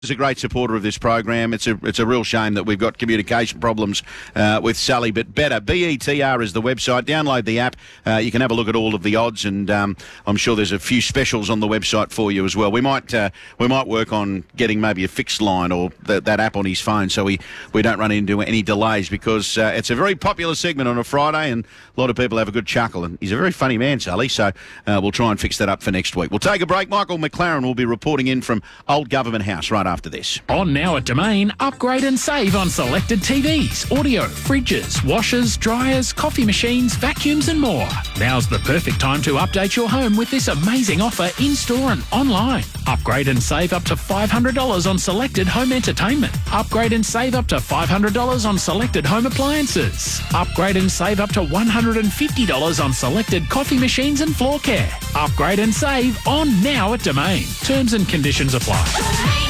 Is a great supporter of this program. It's a real shame that we've got communication problems with Sally, but better. BETR is the website. Download the app. You can have a look at all of the odds, and I'm sure there's a few specials on the website for you as well. We might work on getting maybe a fixed line or that app on his phone, so we don't run into any delays, because it's a very popular segment on a Friday, and a lot of people have a good chuckle. And he's a very funny man, Sally. So we'll try and fix that up for next week. We'll take a break. Michael McLaren will be reporting in from Old Government House right after this. On Now at Domain, upgrade and save on selected TVs, audio, fridges, washers, dryers, coffee machines, vacuums and more. Now's the perfect time to update your home with this amazing offer in-store and online. Upgrade and save up to $500 on selected home entertainment. Upgrade and save up to $500 on selected home appliances. Upgrade and save up to $150 on selected coffee machines and floor care. Upgrade and save on Now at Domain. Terms and conditions apply.